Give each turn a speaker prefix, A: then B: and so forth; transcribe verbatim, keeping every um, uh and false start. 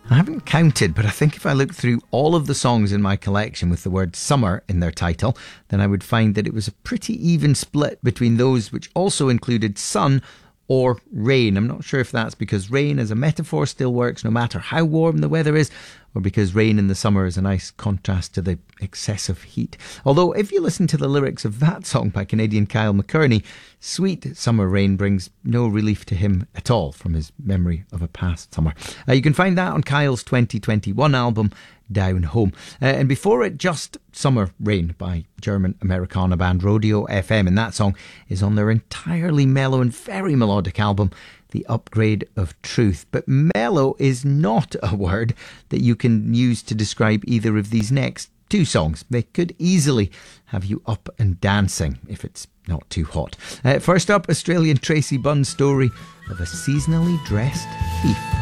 A: I haven't counted, but I think if I looked through all of the songs in my collection with the word summer in their title, then I would find that it was a pretty even split between those which also included sun or rain. I'm not sure if that's because rain as a metaphor still works no matter how warm the weather is, or because rain in the summer is a nice contrast to the excessive heat. Although if you listen to the lyrics of that song by Canadian Kyle McKerney, sweet summer rain brings no relief to him at all from his memory of a past summer. Uh, you can find that on Kyle's twenty twenty-one album Down Home. Uh, and before it, just Summer Rain by German Americana band Rodeo F M, and that song is on their entirely mellow and very melodic album The Upgrade of Truth. But mellow is not a word that you can use to describe either of these next two songs. They could easily have you up and dancing if it's not too hot. Uh, first up, Australian Tracy Bunn's story of a seasonally dressed thief.